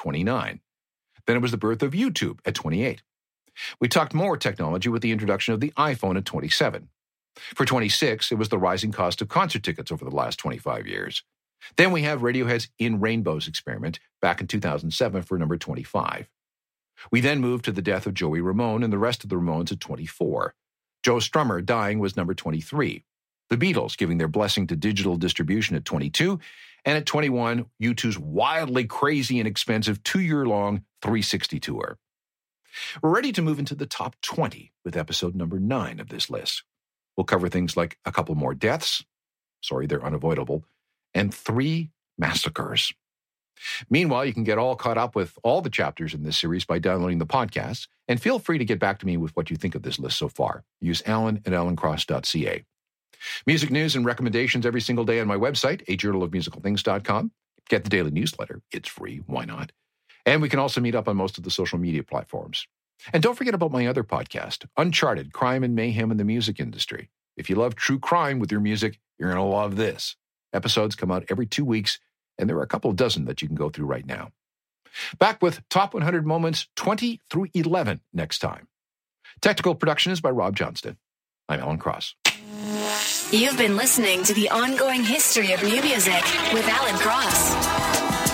29. Then it was the birth of YouTube at 28. We talked more technology with the introduction of the iPhone at 27. For 26, it was the rising cost of concert tickets over the last 25 years. Then we have Radiohead's In Rainbows experiment back in 2007 for number 25. We then moved to the death of Joey Ramone and the rest of the Ramones at 24. Joe Strummer dying was number 23. The Beatles giving their blessing to digital distribution at 22. And at 21, U2's wildly crazy and expensive 2-year-long 360 tour. We're ready to move into the top 20 with episode number 9 of this list. We'll cover things like a couple more deaths. Sorry, they're unavoidable. And 3 massacres. Meanwhile, you can get all caught up with all the chapters in this series by downloading the podcast, and feel free to get back to me with what you think of this list so far. Use alan@alancross.ca. Music news and recommendations every single day on my website, ajournalofmusicalthings.com. Get the daily newsletter. It's free. Why not? And we can also meet up on most of the social media platforms. And don't forget about my other podcast, Uncharted, Crime and Mayhem in the Music Industry. If you love true crime with your music, you're going to love this. Episodes come out every 2 weeks, and there are a couple dozen that you can go through right now. Back with Top 100 Moments 20 through 11 next time. Technical production is by Rob Johnston. I'm Alan Cross. You've been listening to The Ongoing History of New Music with Alan Cross.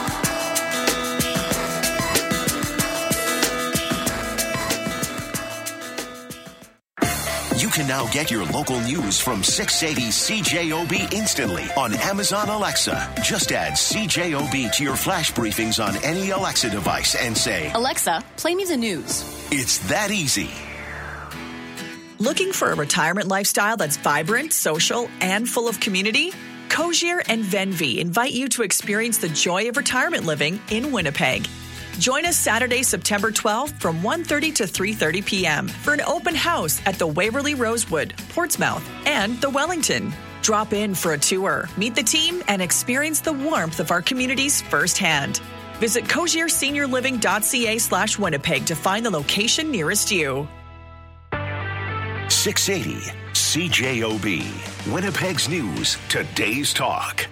You can now get your local news from 680 CJOB instantly on Amazon Alexa. Just add CJOB to your flash briefings on any Alexa device and say, Alexa, play me the news. It's that easy. Looking for a retirement lifestyle that's vibrant, social, and full of community? Cozier and Venvi invite you to experience the joy of retirement living in Winnipeg. Join us Saturday, September 12th from 1:30 to 3:30 p.m. for an open house at the Waverly Rosewood, Portsmouth, and the Wellington. Drop in for a tour, meet the team, and experience the warmth of our communities firsthand. Visit cozierseniorliving.ca/Winnipeg to find the location nearest you. 680 CJOB, Winnipeg's News, Today's Talk.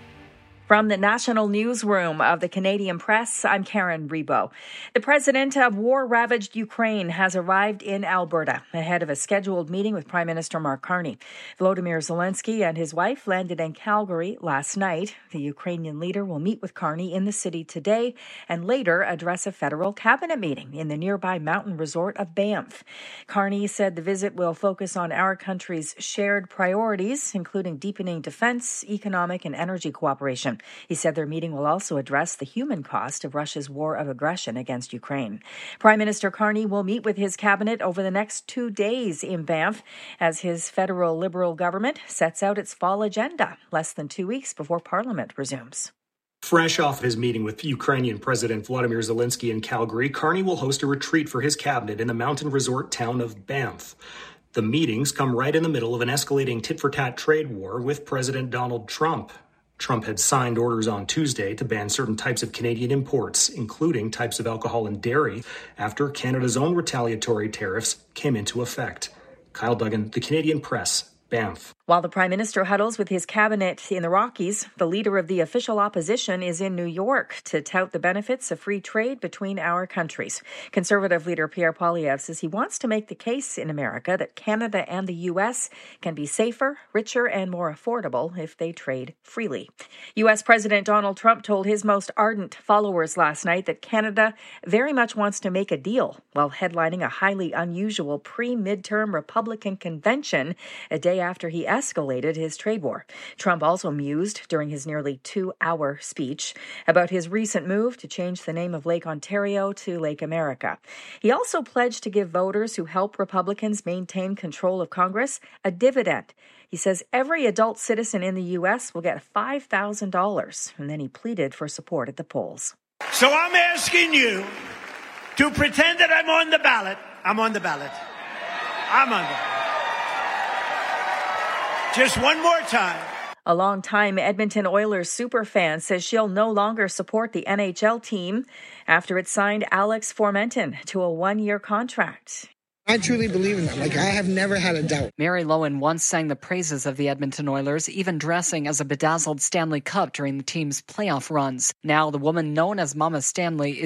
From the National Newsroom of the Canadian Press, I'm Karen Rebo. The president of war-ravaged Ukraine has arrived in Alberta ahead of a scheduled meeting with Prime Minister Mark Carney. Volodymyr Zelensky and his wife landed in Calgary last night. The Ukrainian leader will meet with Carney in the city today and later address a federal cabinet meeting in the nearby mountain resort of Banff. Carney said the visit will focus on our country's shared priorities, including deepening defense, economic, and energy cooperation. He said their meeting will also address the human cost of Russia's war of aggression against Ukraine. Prime Minister Carney will meet with his cabinet over the next 2 days in Banff as his federal Liberal government sets out its fall agenda less than 2 weeks before Parliament resumes. Fresh off his meeting with Ukrainian President Volodymyr Zelensky in Calgary, Carney will host a retreat for his cabinet in the mountain resort town of Banff. The meetings come right in the middle of an escalating tit-for-tat trade war with President Donald Trump. Trump had signed orders on Tuesday to ban certain types of Canadian imports, including types of alcohol and dairy, after Canada's own retaliatory tariffs came into effect. Kyle Duggan, The Canadian Press, Banff. While the Prime Minister huddles with his cabinet in the Rockies, the leader of the official opposition is in New York to tout the benefits of free trade between our countries. Conservative leader Pierre Poilievre says he wants to make the case in America that Canada and the U.S. can be safer, richer, and more affordable if they trade freely. U.S. President Donald Trump told his most ardent followers last night that Canada very much wants to make a deal while headlining a highly unusual pre-midterm Republican convention a day after he escalated his trade war. Trump also mused during his nearly 2-hour speech about his recent move to change the name of Lake Ontario to Lake America. He also pledged to give voters who help Republicans maintain control of Congress a dividend. He says every adult citizen in the U.S. will get $5,000, and then he pleaded for support at the polls. So I'm asking you to pretend that I'm on the ballot. I'm on the ballot. I'm on the ballot. Just one more time. A longtime Edmonton Oilers superfan says she'll no longer support the NHL team after it signed Alex Formenton to a 1-year contract. I truly believe in that. I have never had a doubt. Mary Lowen once sang the praises of the Edmonton Oilers, even dressing as a bedazzled Stanley Cup during the team's playoff runs. Now, the woman known as Mama Stanley